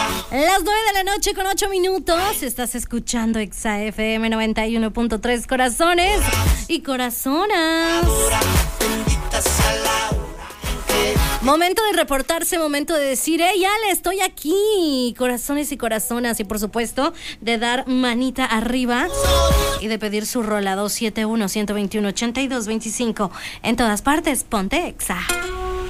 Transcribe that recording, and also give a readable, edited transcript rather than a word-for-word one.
Las 9 de la noche con 8 minutos. Estás escuchando Exa FM 91.3, corazones y corazonas. Momento de reportarse, momento de decir, Ale, estoy aquí, corazones y corazonas. Y por supuesto, de dar manita arriba y de pedir su rola 271-121-8225. En todas partes, ponte Exa.